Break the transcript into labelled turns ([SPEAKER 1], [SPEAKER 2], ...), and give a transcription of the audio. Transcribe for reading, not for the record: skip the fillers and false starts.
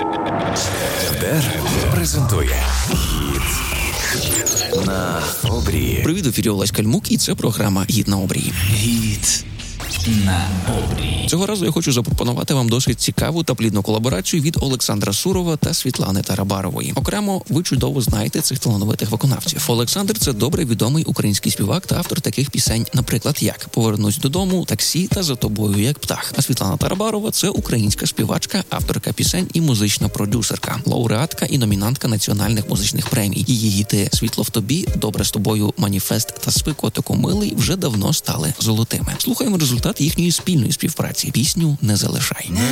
[SPEAKER 1] ДР презентує «Гід на обрії».
[SPEAKER 2] Привіт, в ефірі Олесь Кальмук, і це програма «Гід на обрії».
[SPEAKER 1] «Гід на обрії».
[SPEAKER 2] Цього разу я хочу запропонувати вам досить цікаву та плідну колаборацію від Олександра Сурова та Світлани Тарабарової. Окремо, ви чудово знаєте цих талановитих виконавців. Олександр – це добре відомий український співак та автор таких пісень, наприклад, як «Повернусь додому», «Таксі» та «За тобою як птах». А Світлана Тарабарова – це українська співачка, авторка пісень і музична продюсерка, лауреатка і номінантка національних музичних премій. Її гіти «Світло в тобі», «Добре з тобою», «Маніфест» та «Спи, котику милий» вже давно стали золотими. Слухаємо результат їхньої спільної співпраці. Пісню «Не залишай».